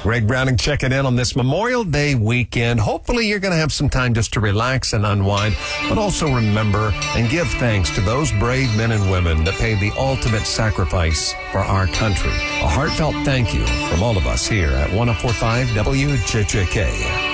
Greg Browning checking in on this Memorial Day weekend. Hopefully you're going to have some time just to relax and unwind, but also remember and give thanks to those brave men and women that paid the ultimate sacrifice for our country. A heartfelt thank you from all of us here at 104.5 WJJK.